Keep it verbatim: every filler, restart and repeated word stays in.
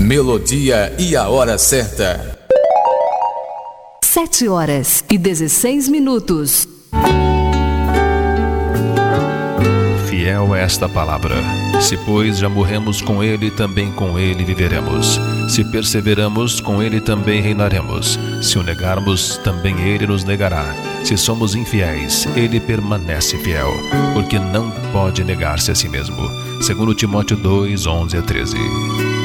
Melodia e a hora certa. Sete horas e dezesseis minutos. Fiel é esta palavra. Se, pois, já morremos com ele, também com ele viveremos. Se perseveramos, com ele também reinaremos. Se o negarmos, também ele nos negará. Se somos infiéis, ele permanece fiel, porque não pode negar-se a si mesmo. Segundo Timóteo dois, onze a treze.